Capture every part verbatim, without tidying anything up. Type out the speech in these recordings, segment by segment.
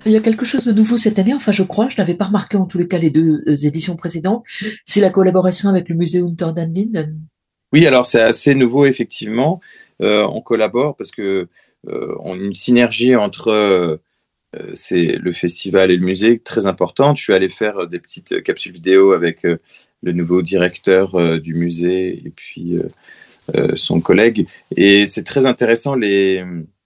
Il y a quelque chose de nouveau cette année, enfin je crois, je n'avais pas remarqué en tous les cas les deux euh, éditions précédentes, c'est la collaboration avec le musée Unter den Linden. Oui, alors c'est assez nouveau, effectivement. Euh, on collabore parce que euh, on a une synergie entre euh, c'est le festival et le musée très importante. Je suis allé faire des petites capsules vidéo avec euh, le nouveau directeur euh, du musée et puis euh, euh, son collègue. Et c'est très intéressant les,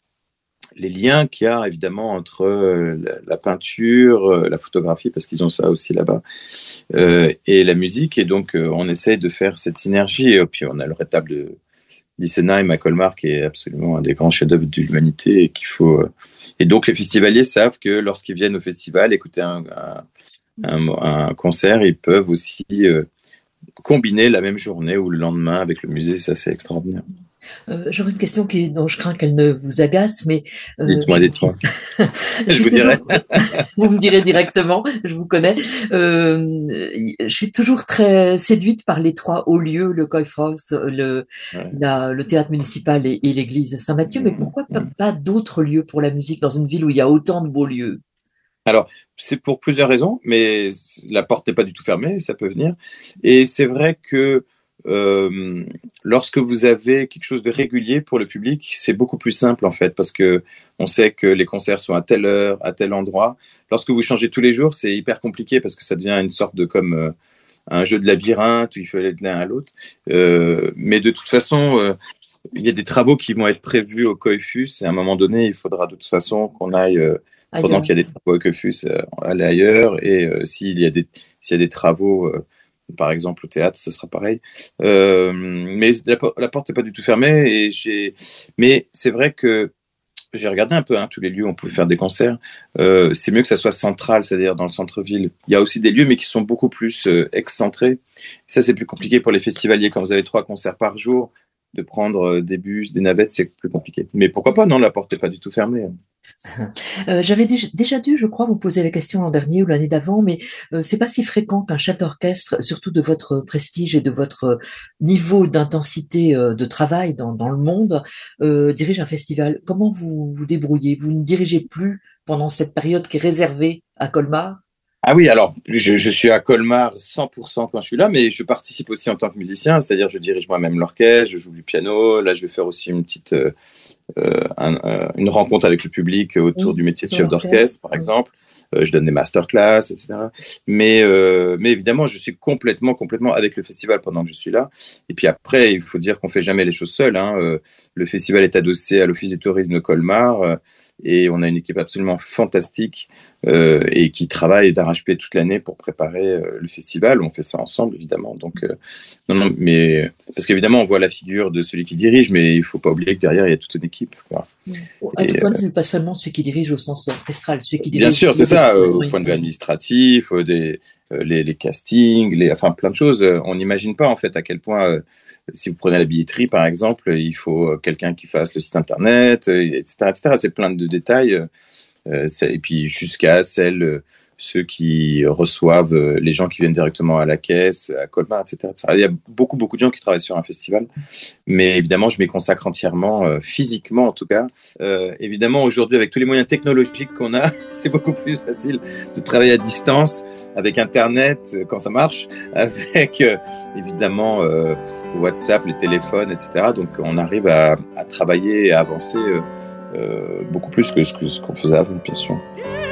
les liens qu'il y a évidemment entre euh, la, la peinture, euh, la photographie, parce qu'ils ont ça aussi là-bas, euh, et la musique. Et donc, euh, on essaye de faire cette synergie. Et puis, on a le rétable de d'Issenheim à Colmar, qui est absolument un des grands chefs-d'œuvre de l'humanité. Et qu'il faut. euh, Et donc, les festivaliers savent que lorsqu'ils viennent au festival, écouter un, un, un, un concert, ils peuvent aussi euh, combiner la même journée ou le lendemain avec le musée. Ça, c'est extraordinaire. Euh, j'aurais une question qui, dont je crains qu'elle ne vous agace, mais euh, Dites-moi, dites-moi. je Je suis vous dirai. toujours, vous me direz directement, je vous connais, euh, je suis toujours très séduite par les trois hauts lieux, le Kaufhaus, le, Ouais. la- le théâtre municipal et, et l'église Saint-Matthieu, mais pourquoi pas, pas d'autres lieux pour la musique dans une ville où il y a autant de beaux lieux? Alors, c'est pour plusieurs raisons, mais la porte n'est pas du tout fermée, ça peut venir. Et c'est vrai que euh, lorsque vous avez quelque chose de régulier pour le public, c'est beaucoup plus simple en fait, parce que on sait que les concerts sont à telle heure, à tel endroit. Lorsque vous changez tous les jours, c'est hyper compliqué parce que ça devient une sorte de comme euh, un jeu de labyrinthe où il faut aller de l'un à l'autre. Euh, mais de toute façon, euh, il y a des travaux qui vont être prévus au Coiffus et à un moment donné, il faudra de toute façon qu'on aille, euh, pendant Ailleurs. qu'il y a des travaux au Coiffus, euh, aller ailleurs. Et euh, s'il y a des, s'il y a des travaux, euh, par exemple au théâtre, ce sera pareil. Euh, mais la, po- la porte n'est pas du tout fermée. Et j'ai... Mais c'est vrai que j'ai regardé un peu hein, tous les lieux où on pouvait faire des concerts. Euh, c'est mieux que ça soit central, c'est-à-dire dans le centre-ville. Il y a aussi des lieux, mais qui sont beaucoup plus euh, excentrés. Ça, c'est plus compliqué pour les festivaliers. Quand vous avez trois concerts par jour, de prendre euh, des bus, des navettes, c'est plus compliqué. Mais pourquoi pas? Non, la porte n'est pas du tout fermée. Euh, j'avais déjà, déjà dû, je crois, vous poser la question l'an dernier ou l'année d'avant, mais euh, c'est pas si fréquent qu'un chef d'orchestre, surtout de votre prestige et de votre niveau d'intensité euh, de travail dans, dans le monde, euh, dirige un festival. Comment vous vous débrouillez? Vous ne dirigez plus pendant cette période qui est réservée à Colmar? Ah oui, alors je, je suis à Colmar cent pour cent quand je suis là, mais je participe aussi en tant que musicien, c'est-à-dire je dirige moi-même l'orchestre, je joue du piano. Là, je vais faire aussi une petite euh, euh, un, euh, une rencontre avec le public autour Oui, du métier de sur chef l'orchestre. d'orchestre, par Oui. exemple. Euh, je donne des masterclass, et cetera. Mais, euh, mais évidemment, je suis complètement, complètement avec le festival pendant que je suis là. Et puis après, il faut dire qu'on fait jamais les choses seul. Hein. Euh, le festival est adossé à l'Office du tourisme de Colmar euh, et on a une équipe absolument fantastique euh, et qui travaille d'arrache-pied toute l'année pour préparer euh, le festival. On fait ça ensemble, évidemment. Donc, euh, non, non, mais parce qu'évidemment, on voit la figure de celui qui dirige, mais il faut pas oublier que derrière, il y a toute une équipe, quoi. À tout Et point de euh, vue, pas seulement celui qui dirige au sens orchestral, celui qui bien dirige sûr, c'est le ça, euh, décor. au Oui, point de vue oui. administratif, euh, des, euh, les, les castings, les, enfin plein de choses. Euh, On n'imagine pas en fait à quel point, euh, si vous prenez la billetterie par exemple, il faut euh, quelqu'un qui fasse le site internet, euh, et cetera, et cetera. C'est plein de détails. Euh, c'est- et puis jusqu'à celles, euh, ceux qui reçoivent euh, les gens qui viennent directement à la caisse, à Colmar, et cetera, et cetera. Il y a beaucoup, beaucoup de gens qui travaillent sur un festival. Mais évidemment, je m'y consacre entièrement, euh, physiquement en tout cas. Euh, évidemment, aujourd'hui, avec tous les moyens technologiques qu'on a, c'est beaucoup plus facile de travailler à distance, avec Internet, euh, quand ça marche, avec euh, évidemment euh, WhatsApp, les téléphones, et cetera. Donc, on arrive à, à travailler et à avancer euh, euh, beaucoup plus que ce, que ce qu'on faisait avant, bien sûr.